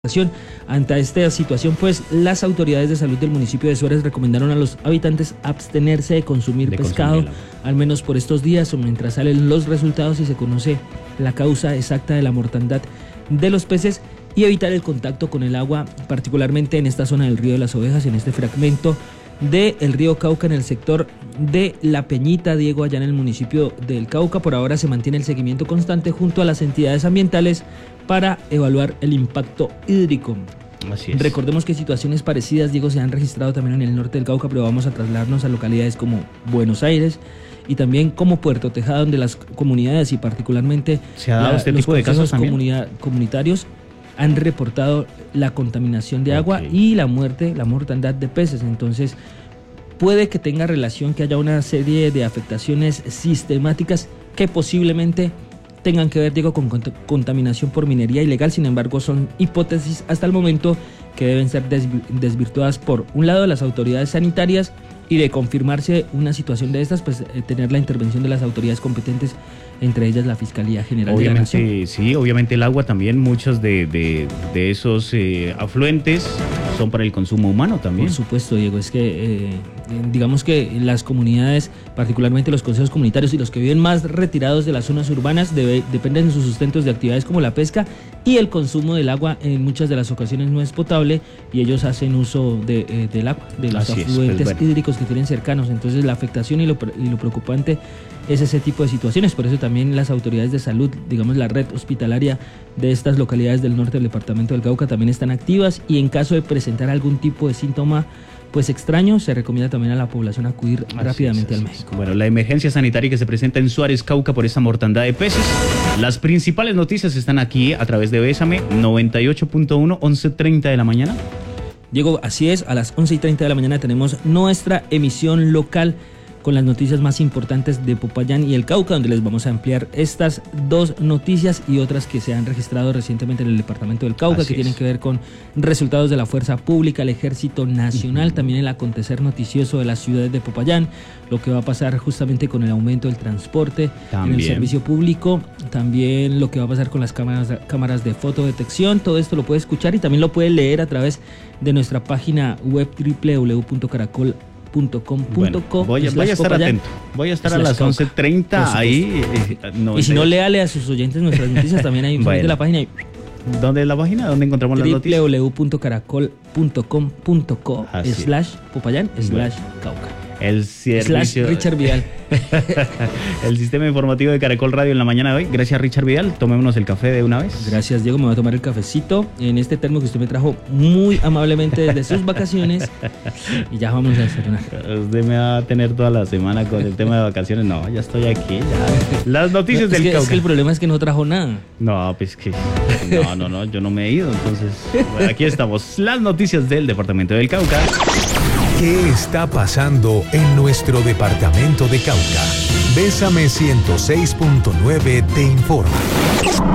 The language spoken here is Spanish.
Ante esta situación, pues las autoridades de salud del municipio de Suárez recomendaron a los habitantes abstenerse de consumir pescado, al menos por estos días o mientras salen los resultados y se conoce la causa exacta de la mortandad de los peces, y evitar el contacto con el agua, particularmente en esta zona del río de las Ovejas, en este fragmento del río Cauca, en el sector de La Peñita, Diego, allá en el municipio del Cauca. Por ahora se mantiene el seguimiento constante junto a las entidades ambientales para evaluar el impacto hídrico. Así es. Recordemos que situaciones parecidas, Diego, se han registrado también en el norte del Cauca, pero vamos a trasladarnos a localidades como Buenos Aires y también como Puerto Tejada, donde las comunidades y particularmente ¿se ha dado este tipo de casos también? Comunitarios han reportado la contaminación de agua y la mortandad de peces. Entonces puede que tenga relación, que haya una serie de afectaciones sistemáticas que posiblemente tengan que ver, Diego, con contaminación por minería ilegal. Sin embargo, son hipótesis hasta el momento que deben ser desvirtuadas por un lado las autoridades sanitarias, y de confirmarse una situación de estas, pues tener la intervención de las autoridades competentes, entre ellas la Fiscalía General de la Nación. Sí, obviamente el agua también, muchos de esos afluentes son para el consumo humano también. Por supuesto, Diego, es que digamos que las comunidades, particularmente los consejos comunitarios y los que viven más retirados de las zonas urbanas, dependen de sus sustentos de actividades como la pesca, y el consumo del agua en muchas de las ocasiones no es potable, y ellos hacen uso del agua, de los afluentes hídricos que tienen cercanos. Entonces la afectación y lo preocupante es ese tipo de situaciones. Por eso también las autoridades de salud, digamos la red hospitalaria de estas localidades del norte del departamento del Cauca, también están activas, y en caso de presentar algún tipo de síntoma pues extraño, se recomienda también a la población acudir rápidamente al médico. Bueno, la emergencia sanitaria que se presenta en Suárez, Cauca, por esta mortandad de peces. Las principales noticias están aquí a través de Bésame 98.1, 11:30 de la mañana. Diego, así es, a las 11:30 de la mañana tenemos nuestra emisión local con las noticias más importantes de Popayán y el Cauca, donde les vamos a ampliar estas dos noticias y otras que se han registrado recientemente en el departamento del Cauca, que tienen que ver con resultados de la fuerza pública, el Ejército Nacional, también el acontecer noticioso de las ciudades de Popayán, lo que va a pasar justamente con el aumento del transporte en el servicio público, también lo que va a pasar con las cámaras de fotodetección. Todo esto lo puede escuchar y también lo puede leer a través de nuestra página web www.caracol.com.co. Bueno, voy a estar atento. Voy a estar a las 11:30 ahí. Y si no, léale a sus oyentes nuestras noticias también ahí en la página. ¿Dónde es la página? ¿Dónde encontramos las noticias? www.caracol.com.co/Popayán/Cauca. El servicio Richard Vidal. El sistema informativo de Caracol Radio en la mañana de hoy. Gracias, Richard Vidal. Tomémonos el café de una vez. Gracias, Diego. Me voy a tomar el cafecito en este termo que usted me trajo muy amablemente desde sus vacaciones. Y ya vamos a desayunar. Usted me va a tener toda la semana con el tema de vacaciones. No, ya estoy aquí. Ya. Las noticias del Cauca. Es que el problema es que no trajo nada. No, pues que... No, yo no me he ido. Entonces, bueno, aquí estamos. Las noticias del departamento del Cauca. ¿Qué está pasando en nuestro departamento de Cauca? Bésame 106.9 te informa.